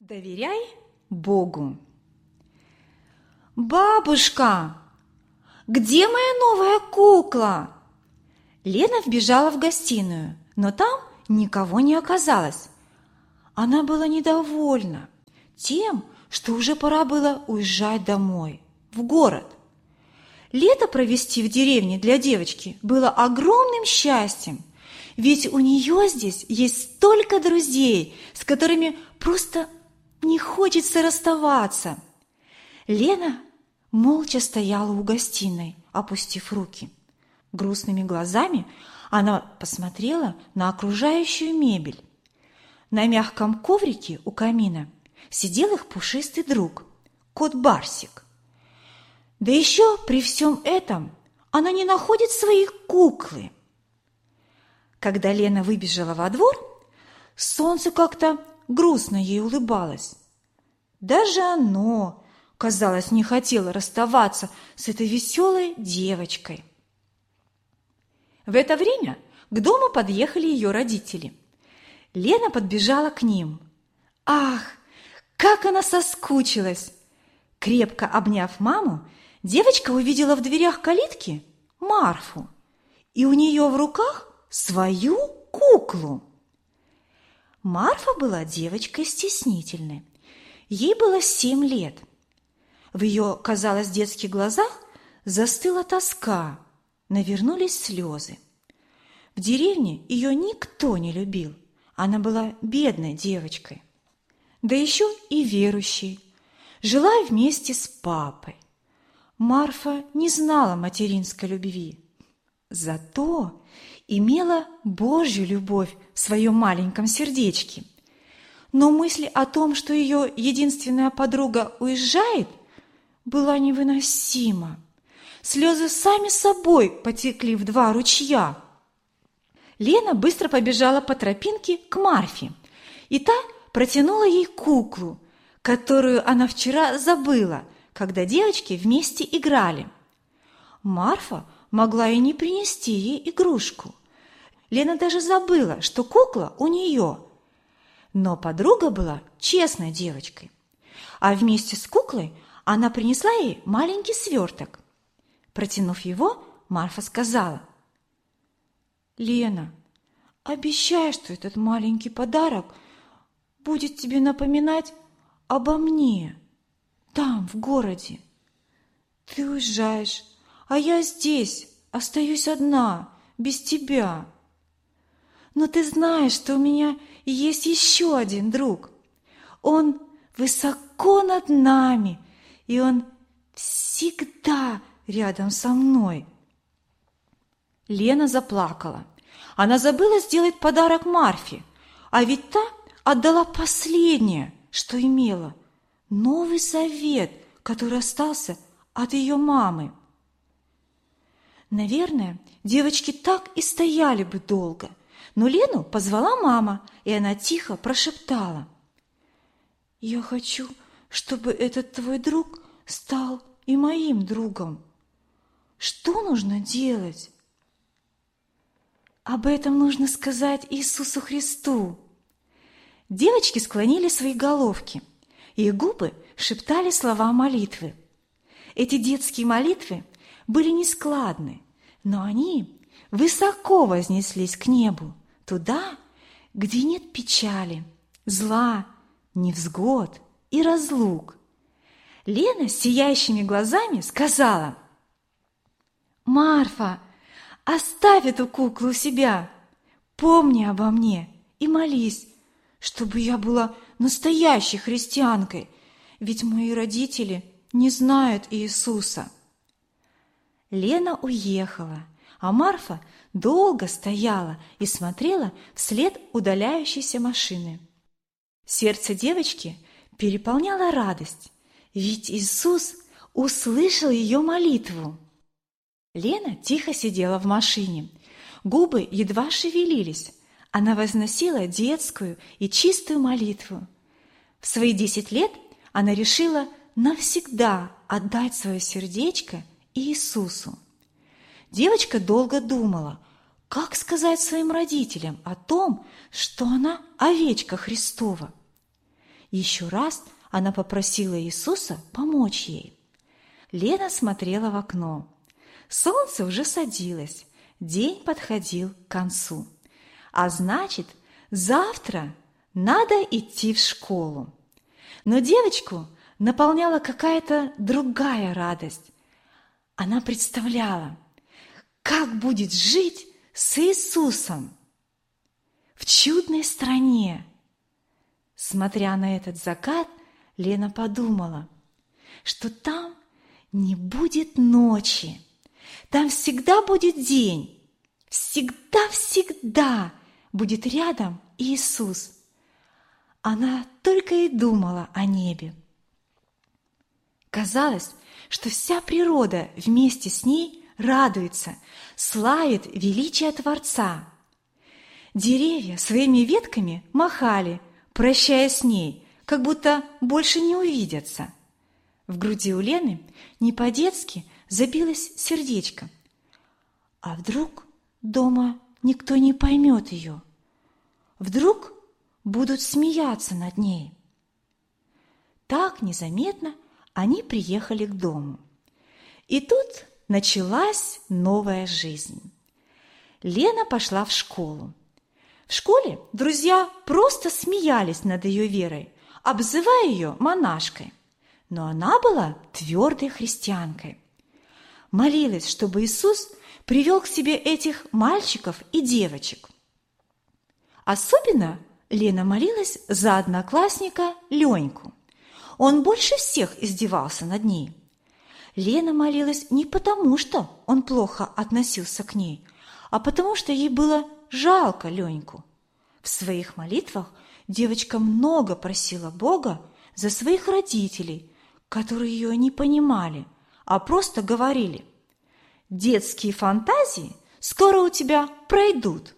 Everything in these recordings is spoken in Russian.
Доверяй Богу. «Бабушка, где моя новая кукла?» Лена вбежала в гостиную, но там никого не оказалось. Она была недовольна тем, что уже пора было уезжать домой, в город. Лето провести в деревне для девочки было огромным счастьем, ведь у нее здесь есть столько друзей, с которыми просто не хочется расставаться. Лена молча стояла у гостиной, опустив руки. Грустными глазами она посмотрела на окружающую мебель. На мягком коврике у камина сидел их пушистый друг, кот Барсик. Да еще при всем этом она не находит своей куклы. Когда Лена выбежала во двор, солнце как-то грустно ей улыбалось. Даже оно, казалось, не хотело расставаться с этой веселой девочкой. В это время к дому подъехали ее родители. Лена подбежала к ним. Ах, как она соскучилась! Крепко обняв маму, девочка увидела в дверях калитки Марфу и у нее в руках свою куклу. Марфа была девочкой стеснительной. Ей было 7 лет. В ее, казалось, детских глазах застыла тоска, навернулись слезы. В деревне ее никто не любил. Она была бедной девочкой. Да еще и верующей. Жила вместе с папой. Марфа не знала материнской любви. Зато имела Божью любовь в своем маленьком сердечке. Но мысль о том, что ее единственная подруга уезжает, была невыносима. Слезы сами собой потекли в 2 ручья. Лена быстро побежала по тропинке к Марфе, и та протянула ей куклу, которую она вчера забыла, когда девочки вместе играли. Марфа могла и не принести ей игрушку. Лена даже забыла, что кукла у нее. Но подруга была честной девочкой. А вместе с куклой она принесла ей маленький сверток. Протянув его, Марфа сказала: «Лена, обещай, что этот маленький подарок будет тебе напоминать обо мне, там, в городе. Ты уезжаешь, а я здесь остаюсь одна, без тебя. Но ты знаешь, что у меня есть еще один друг. Он высоко над нами, и он всегда рядом со мной». Лена заплакала. Она забыла сделать подарок Марфе, а ведь та отдала последнее, что имела – Новый Завет, который остался от ее мамы. Наверное, девочки так и стояли бы долго, но Лену позвала мама, и она тихо прошептала: «Я хочу, чтобы этот твой друг стал и моим другом. Что нужно делать?» «Об этом нужно сказать Иисусу Христу». Девочки склонили свои головки, их губы шептали слова молитвы. Эти детские молитвы были нескладны, но они высоко вознеслись к небу, туда, где нет печали, зла, невзгод и разлук. Лена с сияющими глазами сказала: «Марфа, оставь эту куклу у себя, помни обо мне и молись, чтобы я была настоящей христианкой, ведь мои родители не знают Иисуса». Лена уехала, а Марфа долго стояла и смотрела вслед удаляющейся машины. Сердце девочки переполняла радость, ведь Иисус услышал ее молитву. Лена тихо сидела в машине, губы едва шевелились. Она возносила детскую и чистую молитву. В свои 10 лет она решила навсегда отдать свое сердечко Иисусу. Девочка долго думала, как сказать своим родителям о том, что она овечка Христова. Еще раз она попросила Иисуса помочь ей. Лена смотрела в окно. Солнце уже садилось, день подходил к концу. А значит, завтра надо идти в школу. Но девочку наполняла какая-то другая радость. Она представляла, как будет жить с Иисусом в чудной стране. Смотря на этот закат, Лена подумала, что там не будет ночи, там всегда будет день, всегда будет рядом Иисус. Она только и думала о небе. Казалось, что вся природа вместе с ней радуется, славит величие Творца. Деревья своими ветками махали, прощаясь с ней, как будто больше не увидятся. В груди у Лены не по-детски забилось сердечко. А вдруг дома никто не поймет ее? Вдруг будут смеяться над ней? Так незаметно они приехали к дому. И тут началась новая жизнь. Лена пошла в школу. В школе друзья просто смеялись над ее верой, обзывая ее монашкой. Но она была твердой христианкой. Молилась, чтобы Иисус привел к себе этих мальчиков и девочек. Особенно Лена молилась за одноклассника Леньку. Он больше всех издевался над ней. Лена молилась не потому, что он плохо относился к ней, а потому что ей было жалко Леньку. В своих молитвах девочка много просила Бога за своих родителей, которые ее не понимали, а просто говорили: «Детские фантазии скоро у тебя пройдут».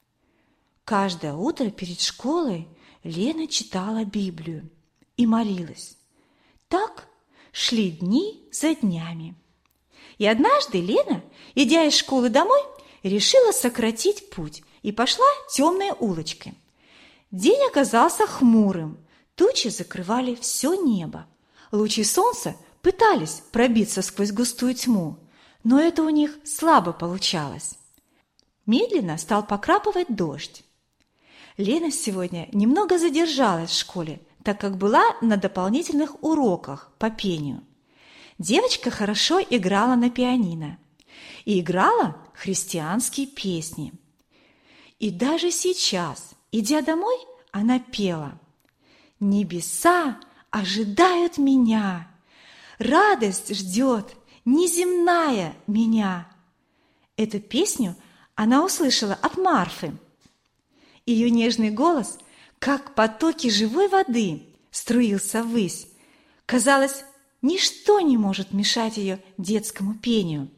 Каждое утро перед школой Лена читала Библию и молилась. Так шли дни за днями. И однажды Лена, идя из школы домой, решила сократить путь и пошла темной улочкой. День оказался хмурым, тучи закрывали все небо. Лучи солнца пытались пробиться сквозь густую тьму, но это у них слабо получалось. Медленно стал покрапывать дождь. Лена сегодня немного задержалась в школе, так как была на дополнительных уроках по пению. Девочка хорошо играла на пианино и играла христианские песни. И даже сейчас, идя домой, она пела: «Небеса ожидают меня, радость ждет неземная меня». Эту песню она услышала от Марфы. Ее нежный голос, как потоки живой воды, струился ввысь. Казалось, ничто не может мешать ее детскому пению.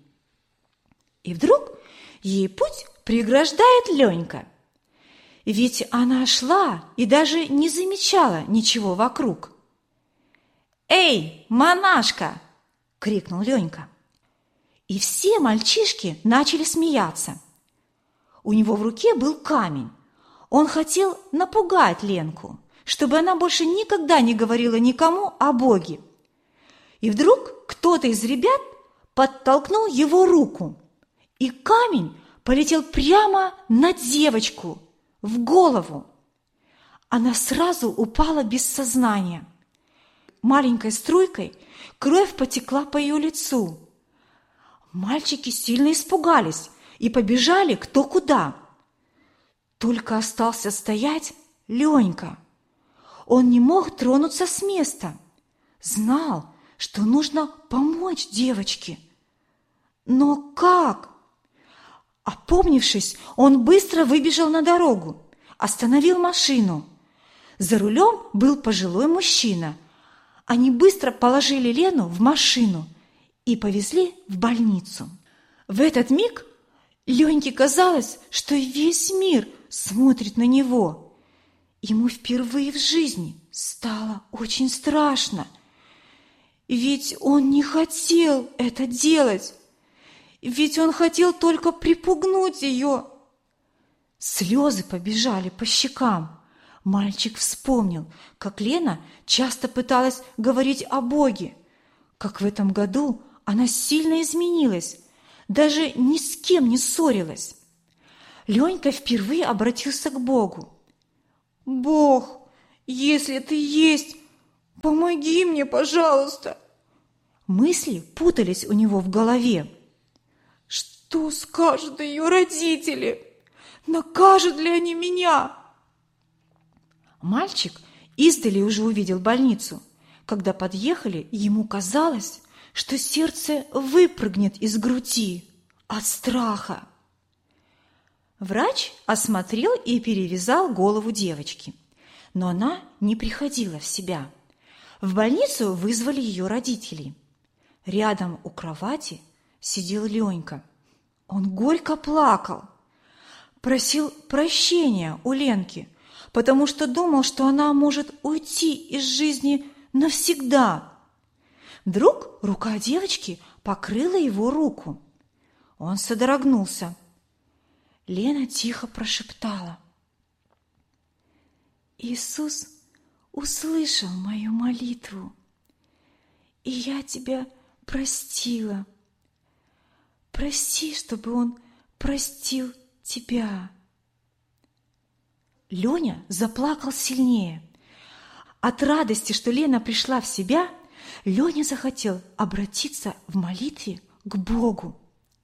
И вдруг ей путь преграждает Ленька. Ведь она шла и даже не замечала ничего вокруг. «Эй, монашка!» – крикнул Ленька. И все мальчишки начали смеяться. У него в руке был камень. Он хотел напугать Ленку, чтобы она больше никогда не говорила никому о Боге. И вдруг кто-то из ребят подтолкнул его руку, и камень полетел прямо на девочку, в голову. Она сразу упала без сознания. Маленькой струйкой кровь потекла по ее лицу. Мальчики сильно испугались и побежали кто куда. Только остался стоять Ленька. Он не мог тронуться с места. Знал, что нужно помочь девочке. Но как? Опомнившись, он быстро выбежал на дорогу, остановил машину. За рулем был пожилой мужчина. Они быстро положили Лену в машину и повезли в больницу. В этот миг Леньке казалось, что весь мир смотрит на него. Ему впервые в жизни стало очень страшно. Ведь он не хотел это делать. Ведь он хотел только припугнуть ее. Слезы побежали по щекам. Мальчик вспомнил, как Лена часто пыталась говорить о Боге, как в этом году она сильно изменилась, даже ни с кем не ссорилась. Ленька впервые обратился к Богу. «Бог, если ты есть, помоги мне, пожалуйста!» Мысли путались у него в голове. «Что скажут ее родители? Накажут ли они меня?» Мальчик издали уже увидел больницу. Когда подъехали, ему казалось, что сердце выпрыгнет из груди от страха. Врач осмотрел и перевязал голову девочки, но она не приходила в себя. В больницу вызвали ее родителей. Рядом у кровати сидел Ленька. Он горько плакал, просил прощения у Ленки, потому что думал, что она может уйти из жизни навсегда. Вдруг рука девочки покрыла его руку. Он содрогнулся. Лена тихо прошептала: «Иисус услышал мою молитву, и я тебя простила. Прости, чтобы Он простил тебя». Леня заплакал сильнее. От радости, что Лена пришла в себя, Леня захотел обратиться в молитве к Богу.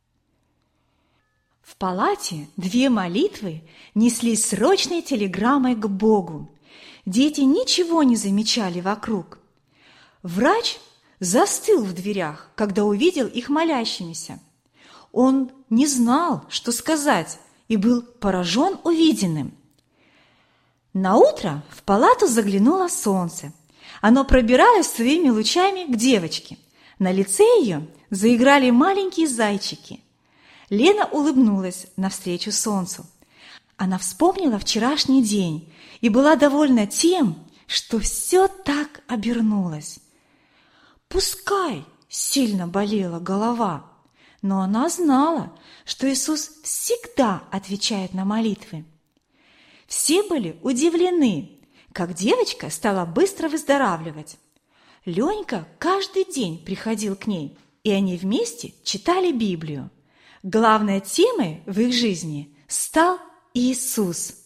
В палате 2 молитвы неслись срочной телеграммой к Богу. Дети ничего не замечали вокруг. Врач застыл в дверях, когда увидел их молящимися. Он не знал, что сказать, и был поражен увиденным. Наутро в палату заглянуло солнце. Оно пробиралось своими лучами к девочке. На лице ее заиграли маленькие зайчики. Лена улыбнулась навстречу солнцу. Она вспомнила вчерашний день и была довольна тем, что все так обернулось. Пускай сильно болела голова, но она знала, что Иисус всегда отвечает на молитвы. Все были удивлены, как девочка стала быстро выздоравливать. Ленька каждый день приходил к ней, и они вместе читали Библию. Главной темой в их жизни стал Иисус.